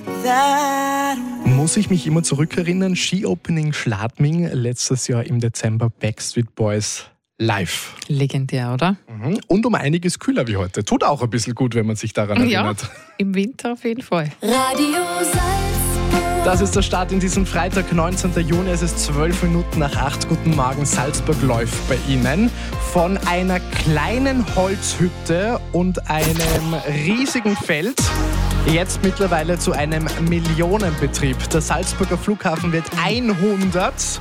Muss ich mich immer zurückerinnern, Ski-Opening Schladming, letztes Jahr im Dezember Backstreet Boys live. Legendär, oder? Und um einiges kühler wie heute. Tut auch ein bisschen gut, wenn man sich daran erinnert. Ja, im Winter auf jeden Fall. Radio Salzburg. Das ist der Start in diesem Freitag, 19. Juni. Es ist 12 Minuten nach 8. Guten Morgen. Salzburg läuft bei Ihnen. Von einer kleinen Holzhütte und einem riesigen Feld jetzt mittlerweile zu einem Millionenbetrieb. Der Salzburger Flughafen wird 100.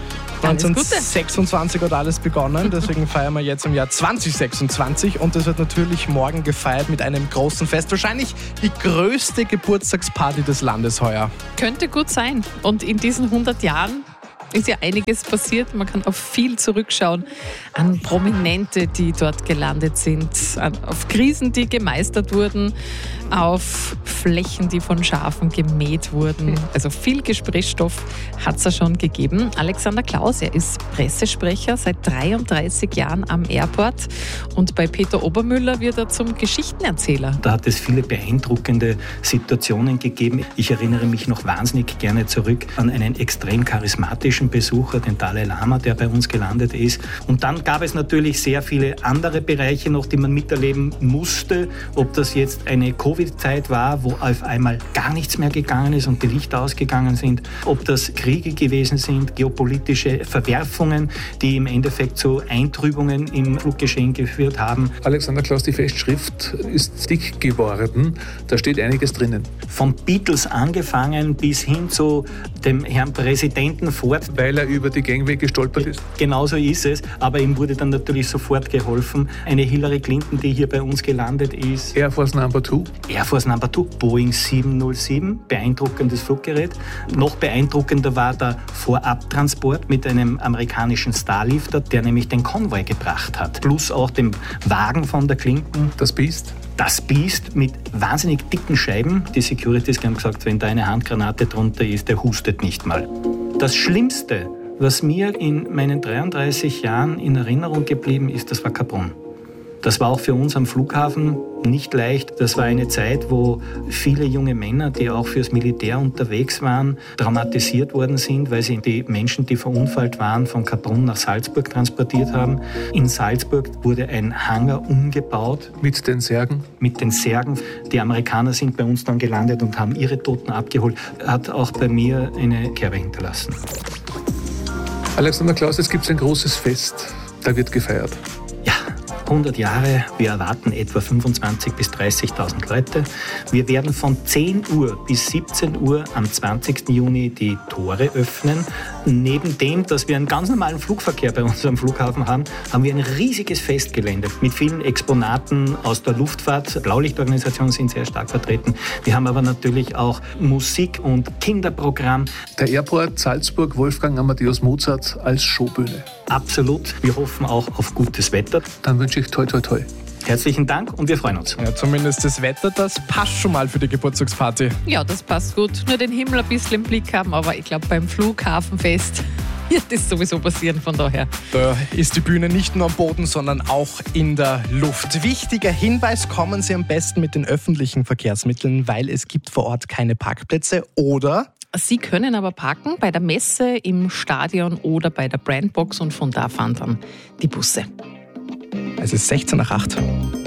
1926 hat alles begonnen, deswegen feiern wir jetzt im Jahr 2026 und das wird natürlich morgen gefeiert mit einem großen Fest. Wahrscheinlich die größte Geburtstagsparty des Landes heuer. Könnte gut sein. Und in diesen 100 Jahren ist ja einiges passiert. Man kann auf viel zurückschauen. An Prominente, die dort gelandet sind, auf Krisen, die gemeistert wurden, auf Flächen, die von Schafen gemäht wurden. Also viel Gesprächsstoff hat es ja schon gegeben. Alexander Klaus, er ist Pressesprecher seit 33 Jahren am Airport und bei Peter Obermüller wird er zum Geschichtenerzähler. Da hat es viele beeindruckende Situationen gegeben. Ich erinnere mich noch wahnsinnig gerne zurück an einen extrem charismatischen Besucher, den Dalai Lama, der bei uns gelandet ist. Und dann gab es natürlich sehr viele andere Bereiche noch, die man miterleben musste. Ob das jetzt eine Covid-Zeit war, wo auf einmal gar nichts mehr gegangen ist und die Lichter ausgegangen sind. Ob das Kriege gewesen sind, geopolitische Verwerfungen, die im Endeffekt zu Eintrübungen im Fluggeschehen geführt haben. Alexander Klaus, die Festschrift ist dick geworden. Da steht einiges drinnen. Von Beatles angefangen bis hin zu dem Herrn Präsidenten Ford. Weil er über die Gangway gestolpert ist? Genauso ist es, aber ihm wurde dann natürlich sofort geholfen. Eine Hillary Clinton, die hier bei uns gelandet ist. Air Force Number 2. Air Force Number 2, Boeing 707, beeindruckendes Fluggerät. Noch beeindruckender war der Vorabtransport mit einem amerikanischen Starlifter, der nämlich den Konvoi gebracht hat. Plus auch dem Wagen von der Clinton. Das Beast? Das Beast mit wahnsinnig dicken Scheiben. Die Securities haben gesagt, wenn da eine Handgranate drunter ist, der hustet nicht mal. Das Schlimmste, was mir in meinen 33 Jahren in Erinnerung geblieben ist, das war Kaprun. Das war auch für uns am Flughafen nicht leicht. Das war eine Zeit, wo viele junge Männer, die auch fürs Militär unterwegs waren, traumatisiert worden sind, weil sie die Menschen, die verunfallt waren, von Kaprun nach Salzburg transportiert haben. In Salzburg wurde ein Hangar umgebaut. Mit den Särgen? Mit den Särgen. Die Amerikaner sind bei uns dann gelandet und haben ihre Toten abgeholt. Hat auch bei mir eine Kerbe hinterlassen. Alexander Klaus, jetzt gibt es ein großes Fest. Da wird gefeiert. 100 Jahre, wir erwarten etwa 25.000 bis 30.000 Leute. Wir werden von 10 Uhr bis 17 Uhr am 20. Juni die Tore öffnen. Neben dem, dass wir einen ganz normalen Flugverkehr bei unserem Flughafen haben, haben wir ein riesiges Festgelände mit vielen Exponaten aus der Luftfahrt. Blaulichtorganisationen sind sehr stark vertreten. Wir haben aber natürlich auch Musik- und Kinderprogramm. Der Airport Salzburg, Wolfgang Amadeus Mozart als Showbühne. Absolut. Wir hoffen auch auf gutes Wetter. Dann wünsche ich toi toi toi. Herzlichen Dank und wir freuen uns. Ja, zumindest das Wetter, das passt schon mal für die Geburtstagsparty. Ja, das passt gut. Nur den Himmel ein bisschen im Blick haben, aber ich glaube, beim Flughafenfest wird das sowieso passieren, von daher. Da ist die Bühne nicht nur am Boden, sondern auch in der Luft. Wichtiger Hinweis, kommen Sie am besten mit den öffentlichen Verkehrsmitteln, weil es gibt vor Ort keine Parkplätze oder... Sie können aber parken bei der Messe, im Stadion oder bei der Brandbox und von da fahren dann die Busse. Es ist 16 nach 8.